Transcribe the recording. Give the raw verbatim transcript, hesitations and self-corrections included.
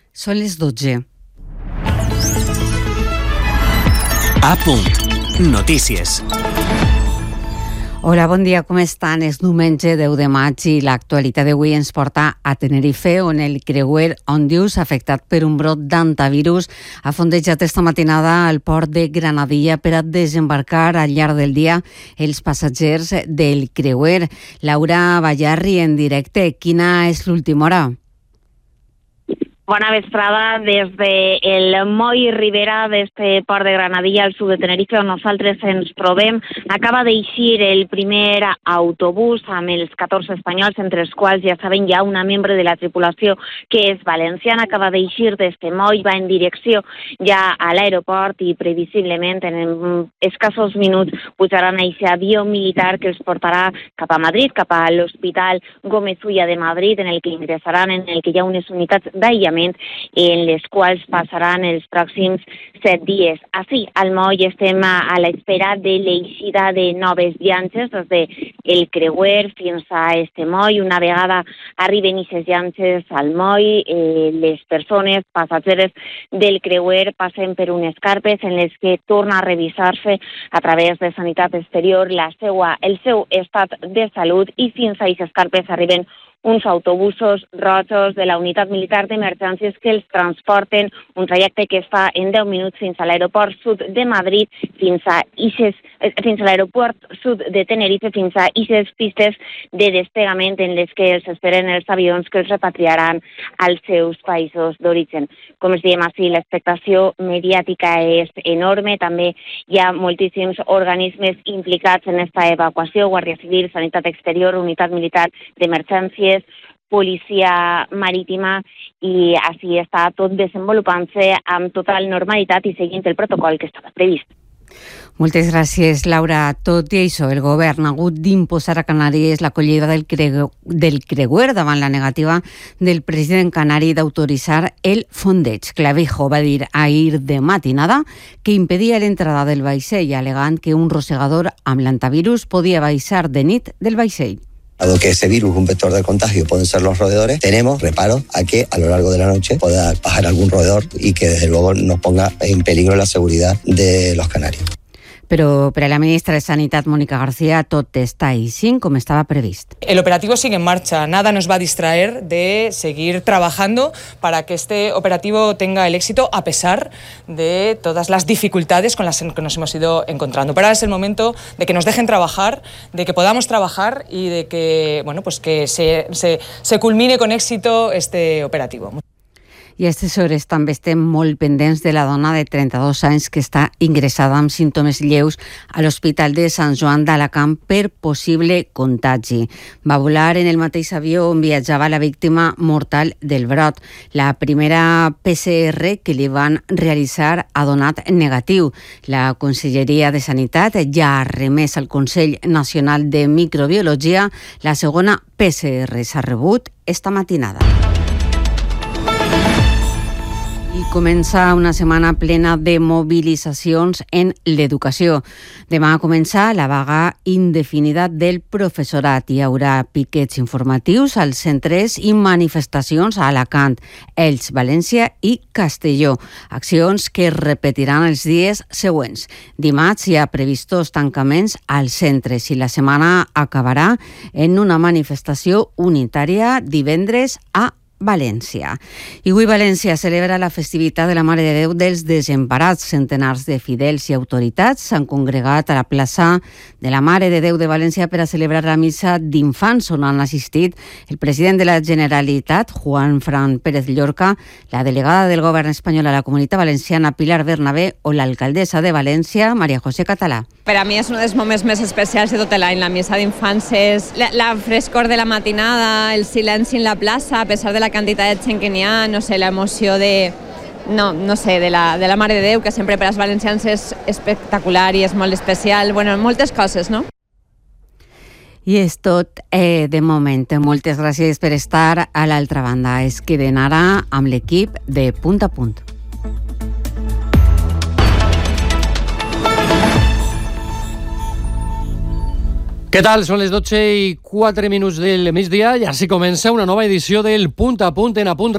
Són les dotze. A punt. Notícies. Hola, bon dia, com estan? És diumenge deu de maig i l'actualitat d'avui ens porta a Tenerife, on el creuer Ondius, afectat per un brot d'antivirus, ha fondejat esta matinada al port de Granadilla per a desembarcar al llarg del dia els passatgers del creuer. Laura Ballarri, en directe, quina és l'última hora? Bona vesprada des del moll Ribera d'este port de Granadilla al sud de Tenerife, on nosaltres ens trobem. Acaba d'eixir el primer autobús amb els catorze espanyols, entre els quals, ja saben, hi ha una membre de la tripulació que és valenciana. Acaba d'eixir d'este moll, va en direcció ja a l'aeroport i previsiblement en escassos minuts pujaran a aquest avió militar que els portarà cap a Madrid, cap a l'Hospital Gómez Ulla de Madrid, en el que ingressaran, en el que hi ha unes unitats d'aïllament en les quals passaran els pròxims set dies. Així, al moll estem a l'espera de l'eixida de noves llances des del creuer fins a este moll. Una vegada arriben aquestes llances al moll, eh, les persones passatgeres del creuer passen per unes carpes en les que torna a revisar-se a través de Sanitat Exterior la seua, el seu estat de salut, i fins a aquestes carpes arriben uns autobusos rojos de la unitat militar d'emergències que els transporten, un trajecte que es fa en deu minuts fins a l'aeroport sud de Madrid, fins a Ixes, fins a l'aeroport sud de Tenerife, fins a Ixes pistes de despegament en les que els esperen els avions que els repatriaran als seus països d'origen. Com es diem així, l'expectació mediàtica és enorme, també hi ha moltíssims organismes implicats en esta evacuació, Guàrdia Civil, Sanitat Exterior, Unitat Militar d'Emergències, policia marítima, i així està tot desenvolupant-se amb total normalitat i seguint el protocol que estava previst. Moltes gràcies, Laura. Tot i això, el govern ha hagut d'imposar a Canàries l'acollida del, creu del creuer davant la negativa del president canari d'autoritzar el fondeig. Clavijo va dir ahir de matinada que impedia l'entrada del vaixell, alegant que un rosegador amb l'antivirus podia baixar de nit del vaixell. Dado que ese virus, un vector de contagio, pueden ser los roedores, tenemos reparo a que a lo largo de la noche pueda bajar algún roedor y que desde luego nos ponga en peligro la seguridad de los canarios. Pero para la ministra de Sanitat, Mónica García, tot està eixint com estava previst. El operativo sigue en marcha. Nada nos va a distraer de seguir trabajando para que este operativo tenga el éxito a pesar de todas las dificultades con las que nos hemos ido encontrando. Pero ahora es el momento de que nos dejen trabajar, de que podamos trabajar y de que, bueno, pues que se, se, se culmine con éxito este operativo. I a aquestes hores també estem molt pendents de la dona de trenta-dos anys que està ingressada amb símptomes lleus a l'Hospital de Sant Joan d'Alacant per possible contagi. Va volar en el mateix avió on viatjava la víctima mortal del brot. La primera P C R que li van realitzar ha donat negatiu. La Conselleria de Sanitat ja ha remès al Consell Nacional de Microbiologia. La segona P C R s'ha rebut esta matinada. I comença una setmana plena de mobilitzacions en l'educació. Demà comença la vaga indefinida del professorat. Hi haurà piquets informatius als centres i manifestacions a Alacant, Elx, València i Castelló. Accions que es repetiran els dies següents. Dimarts hi ha previstos tancaments als centres i la setmana acabarà en una manifestació unitària divendres a València. I avui València celebra la festivitat de la Mare de Déu dels Desemparats. Centenars de fidels i autoritats s'han congregat a la plaça de la Mare de Déu de València per a celebrar la missa d'infants, on han assistit el president de la Generalitat, Juan Fran Pérez Llorca, la delegada del govern espanyol a la Comunitat Valenciana, Pilar Bernabé, o l'alcaldessa de València, Maria José Català. Per a mi és un dels moments més especials de tot l'any. La missa d'infants és la, la frescor de la matinada, el silenci en la plaça, a pesar de la quantitat de gent que n'hi ha, no sé, l'emoció de, no, no sé, de la, de la Mare de Déu, que sempre per als valencians és espectacular i és molt especial. Bueno, moltes coses, no? I és tot eh, de moment. Moltes gràcies per estar a l'altra banda. Es queden ara amb l'equip de Punt a Punt. Què tal? Són les dotze i quatre minuts del migdia i així comença una nova edició del Punt a Punt en A Punt